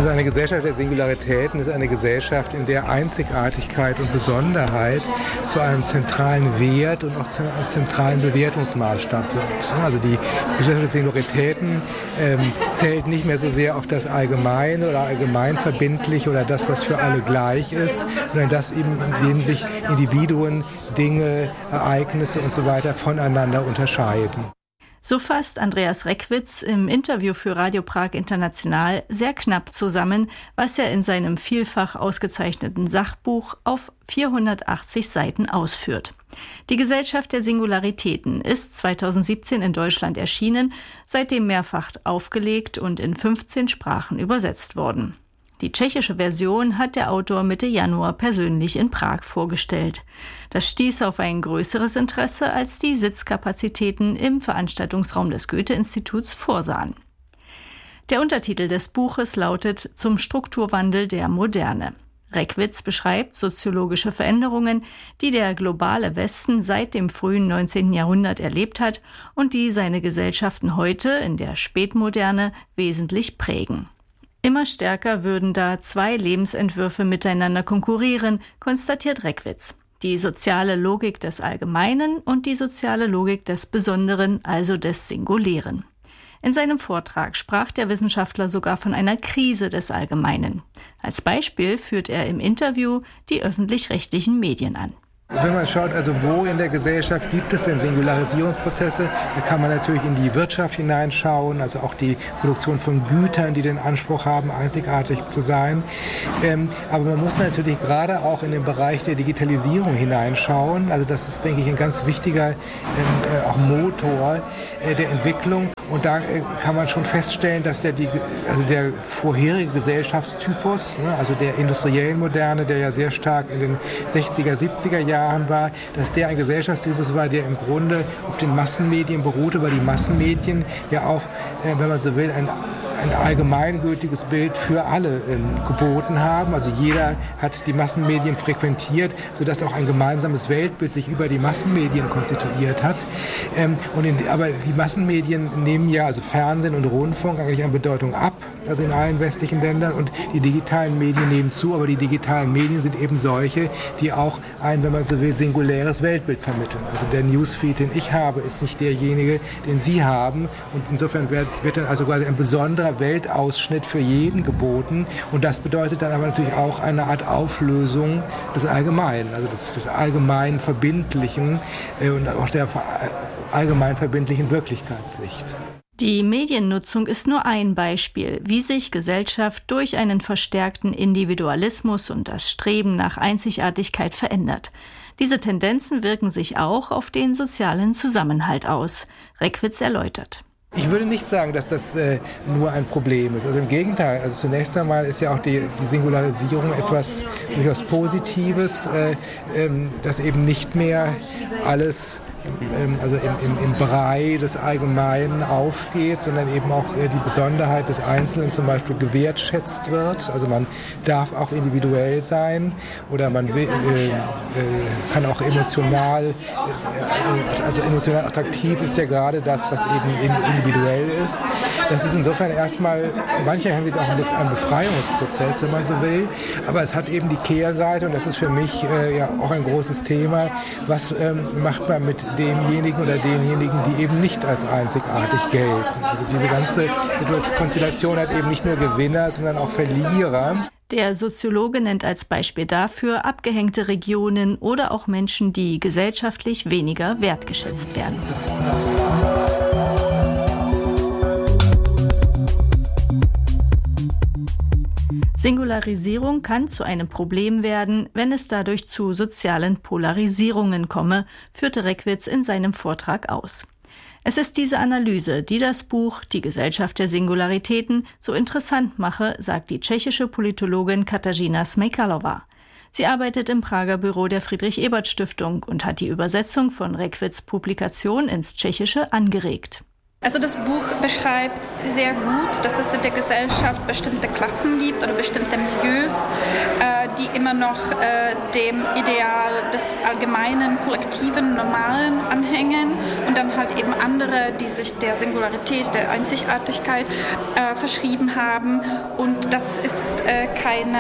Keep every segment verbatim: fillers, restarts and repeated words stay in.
Also eine Gesellschaft der Singularitäten ist eine Gesellschaft, in der Einzigartigkeit und Besonderheit zu einem zentralen Wert und auch zu einem zentralen Bewertungsmaßstab wird. Also die Gesellschaft der Singularitäten ähm, zählt nicht mehr so sehr auf das Allgemeine oder allgemeinverbindlich oder das, was für alle gleich ist, sondern das eben, in dem sich Individuen, Dinge, Ereignisse und so weiter voneinander unterscheiden. So fasst Andreas Reckwitz im Interview für Radio Prag International sehr knapp zusammen, was er in seinem vielfach ausgezeichneten Sachbuch auf vierhundertachtzig Seiten ausführt. Die Gesellschaft der Singularitäten ist zweitausendsiebzehn in Deutschland erschienen, seitdem mehrfach aufgelegt und in fünfzehn Sprachen übersetzt worden. Die tschechische Version hat der Autor Mitte Januar persönlich in Prag vorgestellt. Das stieß auf ein größeres Interesse, als die Sitzkapazitäten im Veranstaltungsraum des Goethe-Instituts vorsahen. Der Untertitel des Buches lautet »Zum Strukturwandel der Moderne«. Reckwitz beschreibt soziologische Veränderungen, die der globale Westen seit dem frühen neunzehnten Jahrhundert erlebt hat und die seine Gesellschaften heute in der Spätmoderne wesentlich prägen. Immer stärker würden da zwei Lebensentwürfe miteinander konkurrieren, konstatiert Reckwitz. Die soziale Logik des Allgemeinen und die soziale Logik des Besonderen, also des Singulären. In seinem Vortrag sprach der Wissenschaftler sogar von einer Krise des Allgemeinen. Als Beispiel führt er im Interview die öffentlich-rechtlichen Medien an. Wenn man schaut, also wo in der Gesellschaft gibt es denn Singularisierungsprozesse, da kann man natürlich in die Wirtschaft hineinschauen, also auch die Produktion von Gütern, die den Anspruch haben, einzigartig zu sein. Ähm, aber man muss natürlich gerade auch in den Bereich der Digitalisierung hineinschauen. Also das ist, denke ich, ein ganz wichtiger ähm, äh, auch Motor äh, der Entwicklung. Und da äh, kann man schon feststellen, dass der, die, also der vorherige Gesellschaftstypus, ne, also der industriellen Moderne, der ja sehr stark in den sechziger, siebziger Jahren war, dass der ein Gesellschaftstypus war, der im Grunde auf den Massenmedien beruhte, weil die Massenmedien ja auch, äh, wenn man so will, ein, ein allgemeingültiges Bild für alle ähm, geboten haben. Also jeder hat die Massenmedien frequentiert, sodass auch ein gemeinsames Weltbild sich über die Massenmedien konstituiert hat. Ähm, und in, aber die Massenmedien nehmen ja, also Fernsehen und Rundfunk, eigentlich an Bedeutung ab, also in allen westlichen Ländern, und die digitalen Medien nehmen zu, aber die digitalen Medien sind eben solche, die auch ein, wenn man so will, singuläres Weltbild vermitteln. Also der Newsfeed, den ich habe, ist nicht derjenige, den Sie haben, und insofern wird, wird dann also quasi ein besonderer Weltausschnitt für jeden geboten, und das bedeutet dann aber natürlich auch eine Art Auflösung des Allgemeinen, also des, des allgemein Verbindlichen äh, und auch der allgemein verbindlichen Wirklichkeitssicht. Die Mediennutzung ist nur ein Beispiel, wie sich Gesellschaft durch einen verstärkten Individualismus und das Streben nach Einzigartigkeit verändert. Diese Tendenzen wirken sich auch auf den sozialen Zusammenhalt aus. Reckwitz erläutert. Ich würde nicht sagen, dass das äh, nur ein Problem ist. Also im Gegenteil. Also zunächst einmal ist ja auch die, die Singularisierung etwas durchaus Positives, äh, ähm, dass eben nicht mehr alles also im, im, im Brei des Allgemeinen aufgeht, sondern eben auch die Besonderheit des Einzelnen zum Beispiel gewertschätzt wird. Also man darf auch individuell sein oder man will, äh, äh, kann auch emotional, äh, also emotional attraktiv ist ja gerade das, was eben individuell ist. Das ist insofern erstmal in mancher Hinsicht auch ein Befreiungsprozess, wenn man so will. Aber es hat eben die Kehrseite, und das ist für mich äh, ja auch ein großes Thema. Was ähm, macht man mit demjenigen oder denjenigen, die eben nicht als einzigartig gelten? Also diese ganze Konstellation hat eben nicht nur Gewinner, sondern auch Verlierer. Der Soziologe nennt als Beispiel dafür abgehängte Regionen oder auch Menschen, die gesellschaftlich weniger wertgeschätzt werden. Singularisierung kann zu einem Problem werden, wenn es dadurch zu sozialen Polarisierungen komme, führte Reckwitz in seinem Vortrag aus. Es ist diese Analyse, die das Buch »Die Gesellschaft der Singularitäten« so interessant mache, sagt die tschechische Politologin Katarzyna Smejkalova. Sie arbeitet im Prager Büro der Friedrich-Ebert-Stiftung und hat die Übersetzung von Reckwitz' Publikation ins Tschechische angeregt. Also das Buch beschreibt sehr gut, dass es in der Gesellschaft bestimmte Klassen gibt oder bestimmte Milieus, äh, die immer noch äh, dem Ideal des allgemeinen, kollektiven, normalen anhängen und dann halt eben andere, die sich der Singularität, der Einzigartigkeit äh, verschrieben haben. Und das ist äh, keine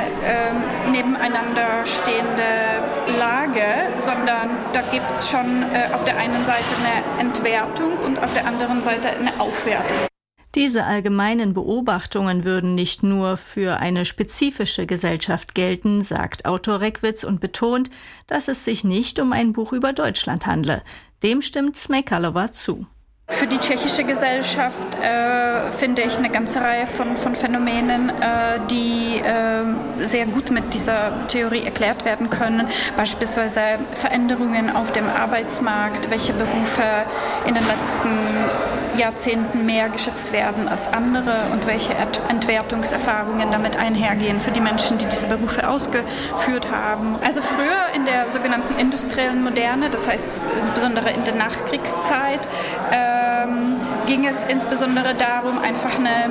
äh, nebeneinander stehende Lage, sondern da gibt es schon äh, auf der einen Seite eine Entwertung und auf der anderen Seite eine Aufwertung. Diese allgemeinen Beobachtungen würden nicht nur für eine spezifische Gesellschaft gelten, sagt Autor Reckwitz und betont, dass es sich nicht um ein Buch über Deutschland handle. Dem stimmt Smejkalova zu. Für die tschechische Gesellschaft äh, finde ich eine ganze Reihe von, von Phänomenen, äh, die äh, sehr gut mit dieser Theorie erklärt werden können. Beispielsweise Veränderungen auf dem Arbeitsmarkt, welche Berufe in den letzten Jahrzehnten mehr geschätzt werden als andere und welche Entwertungserfahrungen damit einhergehen für die Menschen, die diese Berufe ausgeführt haben. Also früher in der sogenannten industriellen Moderne, das heißt insbesondere in der Nachkriegszeit, äh, ging es insbesondere darum, einfach eine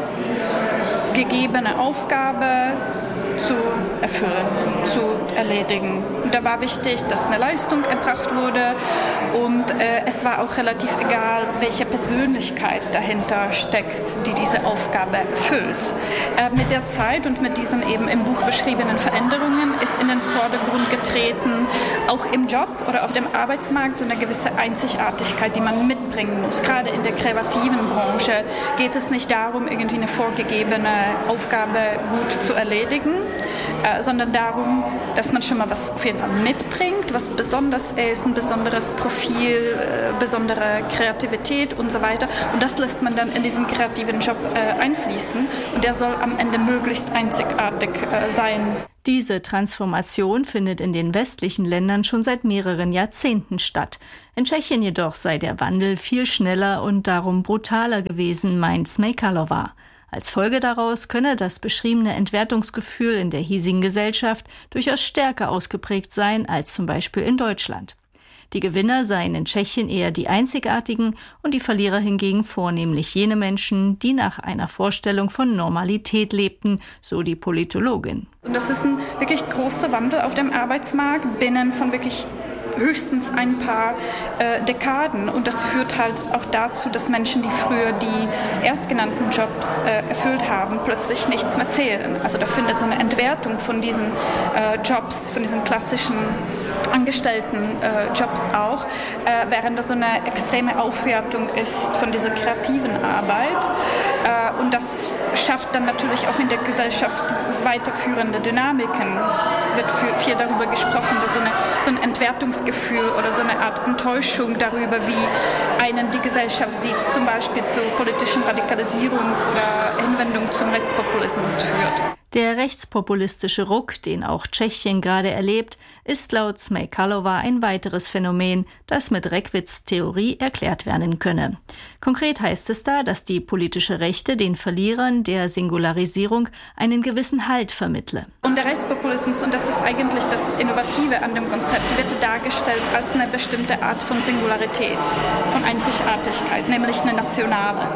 gegebene Aufgabe zu erfüllen, zu erledigen. Und da war wichtig, dass eine Leistung erbracht wurde und äh, es war auch relativ egal, welche Persönlichkeit dahinter steckt, die diese Aufgabe erfüllt. Äh, mit der Zeit und mit diesen eben im Buch beschriebenen Veränderungen ist in den Vordergrund getreten, auch im Job oder auf dem Arbeitsmarkt so eine gewisse Einzigartigkeit, die man mitbringen muss. Gerade in der kreativen Branche geht es nicht darum, irgendwie eine vorgegebene Aufgabe gut zu erledigen, Äh, sondern darum, dass man schon mal was auf jeden Fall mitbringt, was besonders ist, ein besonderes Profil, äh, besondere Kreativität und so weiter. Und das lässt man dann in diesen kreativen Job äh, einfließen und der soll am Ende möglichst einzigartig äh, sein. Diese Transformation findet in den westlichen Ländern schon seit mehreren Jahrzehnten statt. In Tschechien jedoch sei der Wandel viel schneller und darum brutaler gewesen, meint Smejkalova. Als Folge daraus könne das beschriebene Entwertungsgefühl in der hiesigen Gesellschaft durchaus stärker ausgeprägt sein als zum Beispiel in Deutschland. Die Gewinner seien in Tschechien eher die Einzigartigen und die Verlierer hingegen vornehmlich jene Menschen, die nach einer Vorstellung von Normalität lebten, so die Politologin. Und das ist ein wirklich großer Wandel auf dem Arbeitsmarkt binnen von wirklich höchstens ein paar äh, Dekaden. Und das führt halt auch dazu, dass Menschen, die früher die erstgenannten Jobs äh, erfüllt haben, plötzlich nichts mehr zählen. Also da findet so eine Entwertung von diesen äh, Jobs, von diesen klassischen angestellten äh, Jobs auch, äh, während das so eine extreme Aufwertung ist von dieser kreativen Arbeit. Äh, und das schafft dann natürlich auch in der Gesellschaft weiterführende Dynamiken. Es wird viel, viel darüber gesprochen, dass so, eine, so ein Entwertungsgefühl oder so eine Art Enttäuschung darüber, wie einen die Gesellschaft sieht, zum Beispiel zur politischen Radikalisierung oder Hinwendung zum Rechtspopulismus führt. Der rechtspopulistische Ruck, den auch Tschechien gerade erlebt, ist laut Smejkalova ein weiteres Phänomen, das mit Reckwitz' Theorie erklärt werden könne. Konkret heißt es da, dass die politische Rechte den Verlierern der Singularisierung einen gewissen Halt vermittle. Und der Rechtspopulismus, und das ist eigentlich das Innovative an dem Konzept, wird dargestellt als eine bestimmte Art von Singularität, von Einzigartigkeit, nämlich eine nationale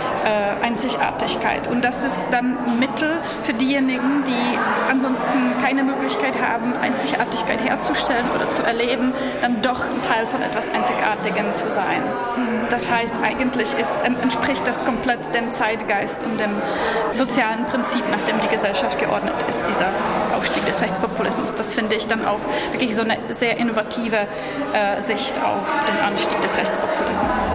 Äh, Einzigartigkeit. Und das ist dann ein Mittel für diejenigen, die ansonsten keine Möglichkeit haben, Einzigartigkeit herzustellen oder zu erleben, dann doch ein Teil von etwas Einzigartigem zu sein. Das heißt, eigentlich ist, entspricht das komplett dem Zeitgeist und dem sozialen Prinzip, nach dem die Gesellschaft geordnet ist, dieser Aufstieg des Rechtspopulismus. Das finde ich dann auch wirklich so eine sehr innovative äh, Sicht auf den Anstieg des Rechtspopulismus.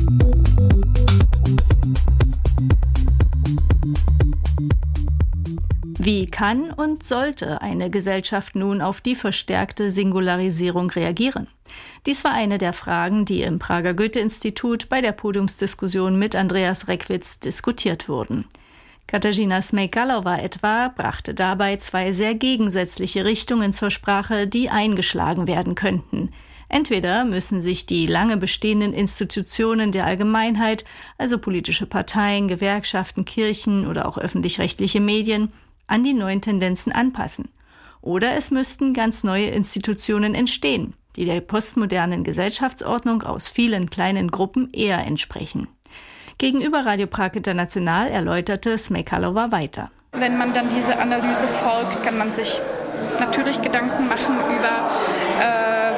Wie kann und sollte eine Gesellschaft nun auf die verstärkte Singularisierung reagieren? Dies war eine der Fragen, die im Prager Goethe-Institut bei der Podiumsdiskussion mit Andreas Reckwitz diskutiert wurden. Katarzyna Smejkalova etwa brachte dabei zwei sehr gegensätzliche Richtungen zur Sprache, die eingeschlagen werden könnten. Entweder müssen sich die lange bestehenden Institutionen der Allgemeinheit, also politische Parteien, Gewerkschaften, Kirchen oder auch öffentlich-rechtliche Medien, an die neuen Tendenzen anpassen. Oder es müssten ganz neue Institutionen entstehen, die der postmodernen Gesellschaftsordnung aus vielen kleinen Gruppen eher entsprechen. Gegenüber Radio Prag International erläuterte Smejkalova weiter. Wenn man dann diese Analyse folgt, kann man sich natürlich Gedanken machen über äh,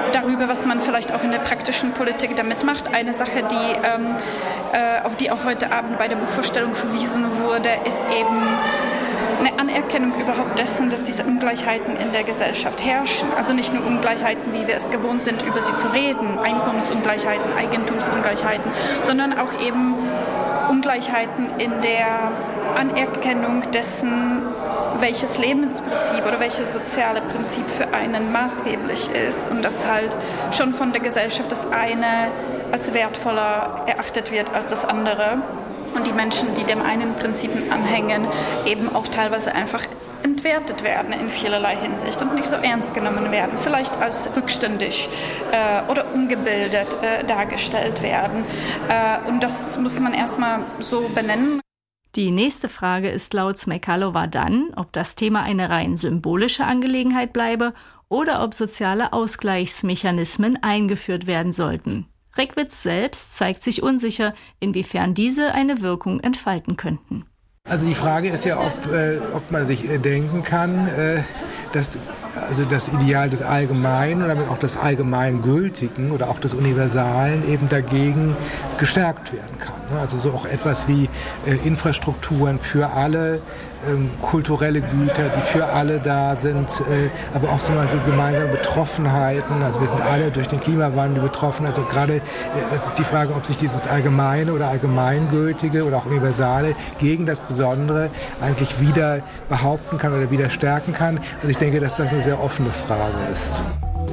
darüber, was man vielleicht auch in der praktischen Politik damit macht. Eine Sache, die, ähm, äh, auf die auch heute Abend bei der Buchvorstellung verwiesen wurde, ist eben eine Anerkennung überhaupt dessen, dass diese Ungleichheiten in der Gesellschaft herrschen. Also nicht nur Ungleichheiten, wie wir es gewohnt sind, über sie zu reden, Einkommensungleichheiten, Eigentumsungleichheiten, sondern auch eben Ungleichheiten in der Anerkennung dessen, welches Lebensprinzip oder welches soziale Prinzip für einen maßgeblich ist und dass halt schon von der Gesellschaft das eine als wertvoller erachtet wird als das andere und die Menschen, die dem einen Prinzip anhängen, eben auch teilweise einfach entwertet werden in vielerlei Hinsicht und nicht so ernst genommen werden, vielleicht als rückständig äh, oder ungebildet äh, dargestellt werden. Äh, und das muss man erstmal so benennen. Die nächste Frage ist laut Smejkalova dann, ob das Thema eine rein symbolische Angelegenheit bleibe oder ob soziale Ausgleichsmechanismen eingeführt werden sollten. Reckwitz selbst zeigt sich unsicher, inwiefern diese eine Wirkung entfalten könnten. Also die Frage ist ja, ob, äh, ob man sich äh, denken kann, äh, dass also das Ideal des Allgemeinen und damit auch des Allgemeingültigen oder auch des Universalen eben dagegen gestärkt werden kann. Also so auch etwas wie äh, Infrastrukturen für alle, ähm, kulturelle Güter, die für alle da sind, äh, aber auch zum Beispiel gemeinsame Betroffenheiten. Also wir sind alle durch den Klimawandel betroffen. Also gerade äh, das ist die Frage, ob sich dieses Allgemeine oder Allgemeingültige oder auch Universale gegen das Besondere eigentlich wieder behaupten kann oder wieder stärken kann. Also ich denke, dass das eine sehr offene Frage ist.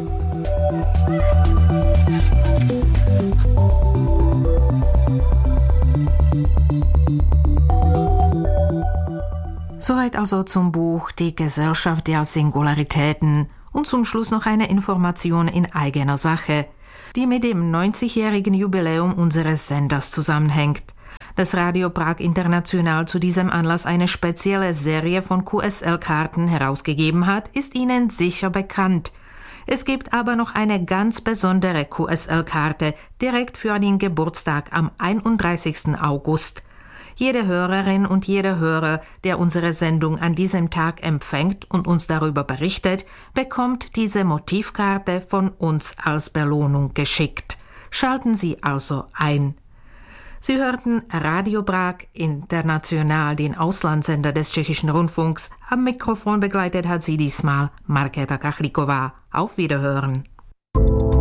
Soweit also zum Buch Die Gesellschaft der Singularitäten und zum Schluss noch eine Information in eigener Sache, die mit dem neunzigjährigen Jubiläum unseres Senders zusammenhängt. Dass Radio Prag International zu diesem Anlass eine spezielle Serie von Q S L-Karten herausgegeben hat, ist Ihnen sicher bekannt. Es gibt aber noch eine ganz besondere Q S L-Karte direkt für den Geburtstag am einunddreißigsten August. Jede Hörerin und jeder Hörer, der unsere Sendung an diesem Tag empfängt und uns darüber berichtet, bekommt diese Motivkarte von uns als Belohnung geschickt. Schalten Sie also ein. Sie hörten Radio Prag International, den Auslandssender des tschechischen Rundfunks. Am Mikrofon begleitet hat sie diesmal Markéta Kachlíková. Auf Wiederhören.